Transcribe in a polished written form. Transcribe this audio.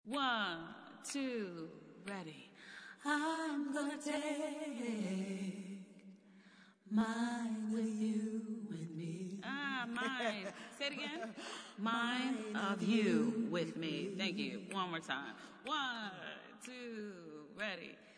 1, 2, ready. I'm gonna take mine with you and me. Mine. Say it again. Mine of you with me. Thank you. One more time. 1, 2, ready.